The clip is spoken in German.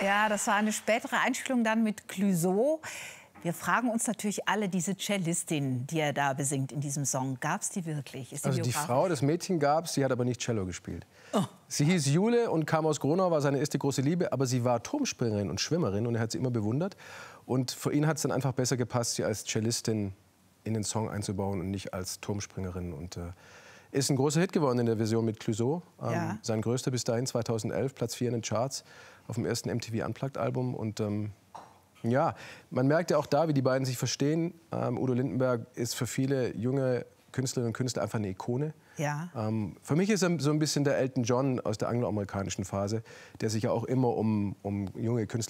Ja, das war eine spätere Einspielung dann mit Clouseau. Wir fragen uns natürlich alle, diese Cellistin, die er da besingt in diesem Song, gab es die wirklich? Ist die also die Frau, das Mädchen gab es, sie hat aber nicht Cello gespielt. Oh. Sie hieß Jule und kam aus Gronau, war seine erste große Liebe, aber sie war Turmspringerin und Schwimmerin und er hat sie immer bewundert. Und für ihn hat es dann einfach besser gepasst, sie als Cellistin in den Song einzubauen und nicht als Turmspringerin. Und ist ein großer Hit geworden in der Version mit Clouseau. Ja. Sein größter bis dahin, 2011, Platz 4 in den Charts auf dem ersten MTV Unplugged-Album. Und ja, man merkt ja auch da, wie die beiden sich verstehen. Udo Lindenberg ist für viele junge Künstlerinnen und Künstler einfach eine Ikone. Ja. Für mich ist er so ein bisschen der Elton John aus der angloamerikanischen Phase, der sich ja auch immer um junge Künstler